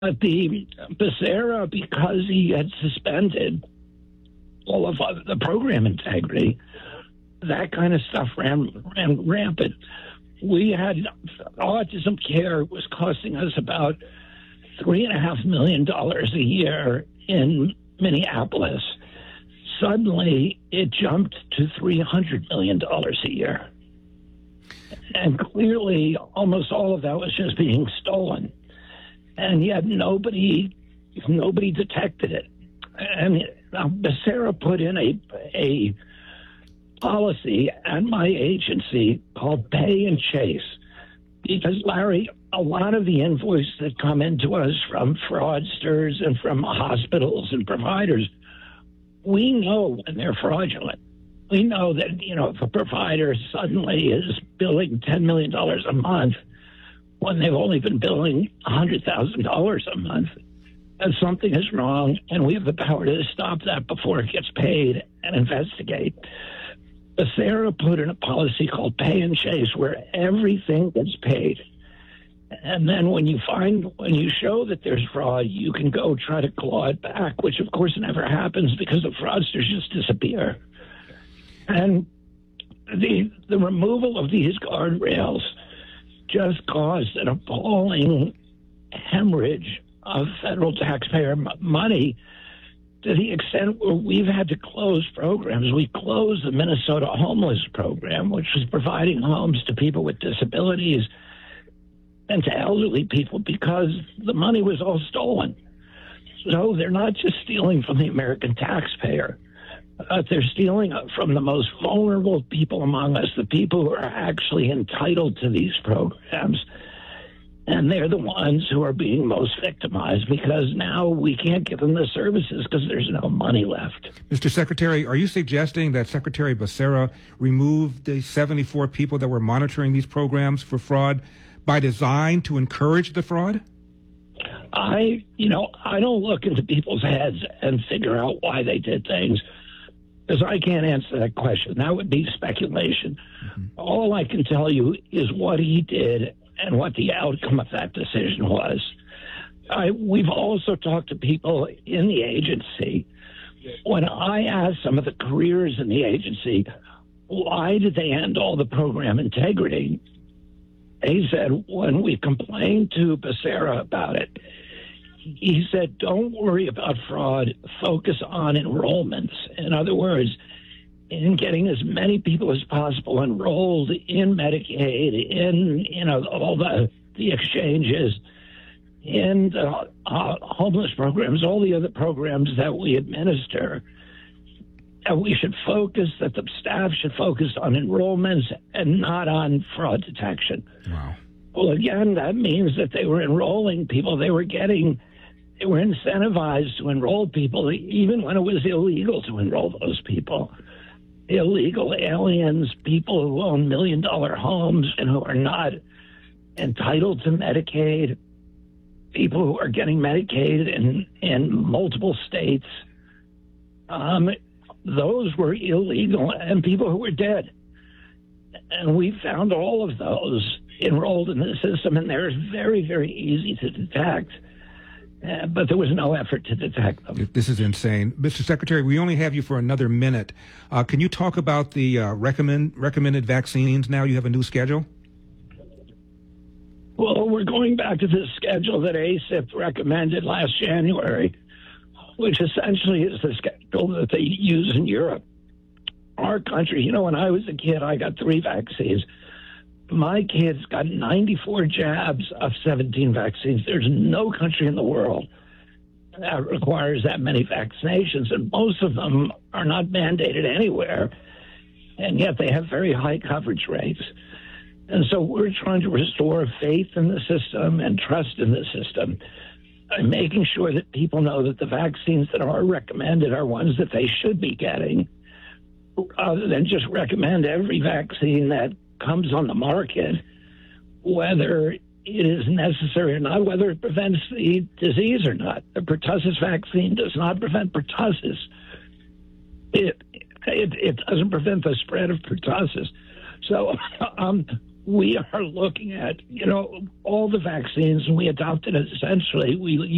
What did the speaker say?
But the Becerra, because he had suspended all of the program integrity, that kind of stuff ran rampant. We had autism care was costing us about $3.5 million a year in Minneapolis. Suddenly, it jumped to $300 million a year. And clearly, almost all of that was just being stolen. And yet nobody detected it. And Becerra put in a policy at my agency called Pay and Chase. Because, Larry, a lot of the invoices that come into us from fraudsters and from hospitals and providers, we know when they're fraudulent. We know that, if a provider suddenly is billing $10 million a month when they've only been billing $100,000 a month, that something is wrong, and we have the power to stop that before it gets paid and investigate. Becerra put in a policy called Pay and Chase where everything gets paid. And then when you show that there's fraud, you can go try to claw it back, which of course never happens because the fraudsters just disappear. And the removal of these guardrails just caused an appalling hemorrhage of federal taxpayer money to the extent where we've had to close programs. We closed the Minnesota Homeless Program, which was providing homes to people with disabilities and to elderly people because the money was all stolen. So they're not just stealing from the American taxpayer. They're stealing from the most vulnerable people among us, the people who are actually entitled to these programs. And they're the ones who are being most victimized because now we can't give them the services because there's no money left. Mr. Secretary, are you suggesting that Secretary Becerra removed the 74 people that were monitoring these programs for fraud by design to encourage the fraud? I don't look into people's heads and figure out why they did things because I can't answer that question. That would be speculation. Mm-hmm. All I can tell you is what he did and what the outcome of that decision was. We've also talked to people in the agency. When I asked some of the careers in the agency, why did they end all the program integrity? He said, when we complained to Becerra about it, he said, don't worry about fraud, focus on enrollments. In other words, in getting as many people as possible enrolled in Medicaid, in all the exchanges, in the homeless programs, all the other programs that we administer. And we should focus, that the staff should focus on enrollments and not on fraud detection. Wow. Well, again, that means that they were enrolling people. They were incentivized to enroll people even when it was illegal to enroll those people. Illegal aliens, people who own $1 million homes and who are not entitled to Medicaid, people who are getting Medicaid in multiple states. Those were illegal, and people who were dead. And we found all of those enrolled in the system, and they're very, very easy to detect. But there was no effort to detect them. This is insane. Mr. Secretary, we only have you for another minute. Can you talk about the recommended vaccines now? You have a new schedule? Well, we're going back to the schedule that ACIP recommended last January, which essentially is the schedule that they use in Europe. Our country, when I was a kid, I got 3 vaccines. My kids got 94 jabs of 17 vaccines. There's no country in the world that requires that many vaccinations, and most of them are not mandated anywhere, and yet they have very high coverage rates. And so we're trying to restore faith in the system and trust in the system by making sure that people know that the vaccines that are recommended are ones that they should be getting, rather than just recommend every vaccine that comes on the market, whether it is necessary or not, whether it prevents the disease or not. The pertussis vaccine does not prevent pertussis. It doesn't prevent the spread of pertussis. So we are looking at, all the vaccines, and we adopted essentially, we